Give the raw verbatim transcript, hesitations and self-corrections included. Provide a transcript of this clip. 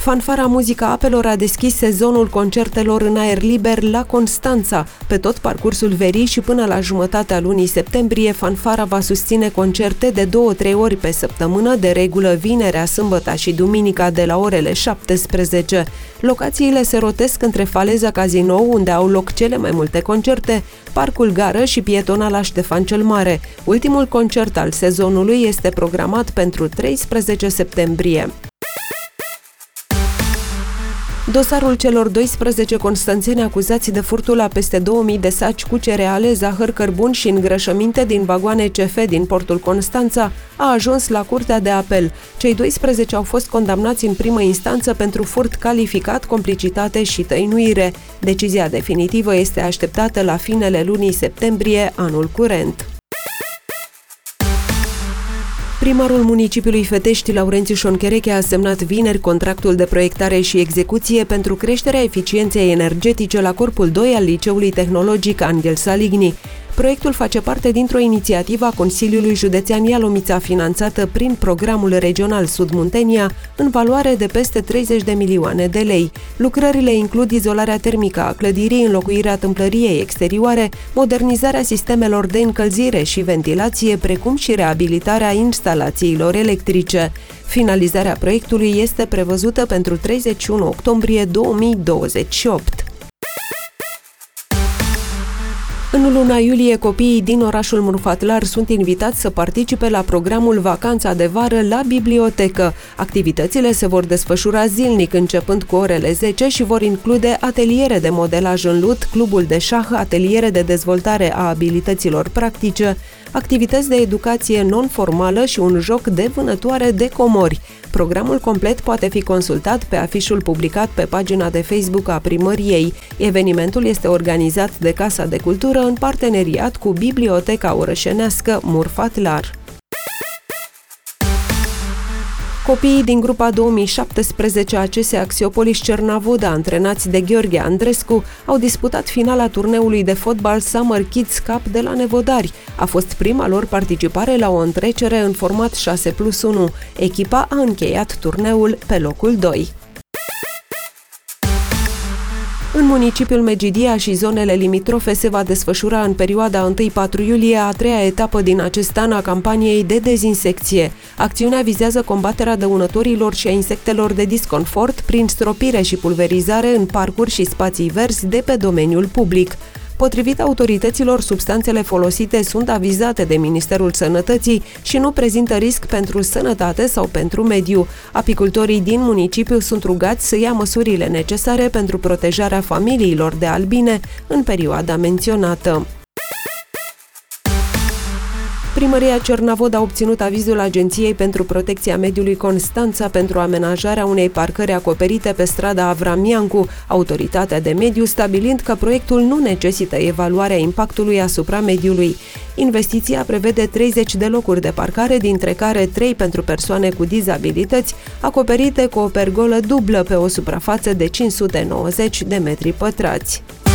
Fanfara Muzica Apelor a deschis sezonul concertelor în aer liber la Constanța. Pe tot parcursul verii și până la jumătatea lunii septembrie, Fanfara va susține concerte de două-trei ori pe săptămână, de regulă vinerea, sâmbăta și duminica de la orele șaptesprezece. Locațiile se rotesc între Faleza Cazinou, unde au loc cele mai multe concerte, Parcul Gară și Pietonala Ștefan cel Mare. Ultimul concert al sezonului este programat pentru treisprezece septembrie. Dosarul celor doisprezece constanțeni acuzați de furtul la peste două mii de saci cu cereale, zahăr, cărbun și îngrășăminte din vagoane C F din portul Constanța a ajuns la Curtea de Apel. Cei doisprezece au fost condamnați în primă instanță pentru furt calificat, complicitate și tăinuire. Decizia definitivă este așteptată la finele lunii septembrie anul curent. Primarul municipiului Fetești, Laurențiu Șonchereche, a semnat vineri contractul de proiectare și execuție pentru creșterea eficienței energetice la corpul doi al Liceului Tehnologic Angel Saligny. Proiectul face parte dintr-o inițiativă a Consiliului Județean Ialomița, finanțată prin Programul Regional Sud-Muntenia, în valoare de peste treizeci de milioane de lei. Lucrările includ izolarea termică a clădirii, înlocuirea tâmplăriei exterioare, modernizarea sistemelor de încălzire și ventilație, precum și reabilitarea instalațiilor electrice. Finalizarea proiectului este prevăzută pentru treizeci și unu octombrie două mii douăzeci și opt. În luna iulie, copiii din orașul Murfatlar sunt invitați să participe la programul Vacanța de Vară la bibliotecă. Activitățile se vor desfășura zilnic, începând cu orele zece și vor include ateliere de modelaj în lut, clubul de șah, ateliere de dezvoltare a abilităților practice, activități de educație non-formală și un joc de vânătoare de comori. Programul complet poate fi consultat pe afișul publicat pe pagina de Facebook a primăriei. Evenimentul este organizat de Casa de Cultură în parteneriat cu Biblioteca Orășenească Murfatlar. Copiii din grupa două mii șaptesprezece A C S Axiopolis Cernavoda, antrenați de Gheorghe Andrescu, au disputat finala turneului de fotbal Summer Kids Cup de la Nevodari. A fost prima lor participare la o întrecere în format șase plus unu. Echipa a încheiat turneul pe locul doi. În municipiul Megidia și zonele limitrofe se va desfășura în perioada unu-patru iulie a treia etapă din acest an a campaniei de dezinsecție. Acțiunea vizează combaterea dăunătorilor și a insectelor de disconfort prin stropire și pulverizare în parcuri și spații verzi de pe domeniul public. Potrivit autorităților, substanțele folosite sunt avizate de Ministerul Sănătății și nu prezintă risc pentru sănătate sau pentru mediu. Apicultorii din municipiu sunt rugați să ia măsurile necesare pentru protejarea familiilor de albine în perioada menționată. Primăria Cernavod a obținut avizul Agenției pentru Protecția Mediului Constanța pentru amenajarea unei parcări acoperite pe strada Avram Iancu, Autoritatea de Mediu stabilind că proiectul nu necesită evaluarea impactului asupra mediului. Investiția prevede treizeci de locuri de parcare, dintre care trei pentru persoane cu dizabilități, acoperite cu o pergolă dublă pe o suprafață de cinci sute nouăzeci de metri pătrați.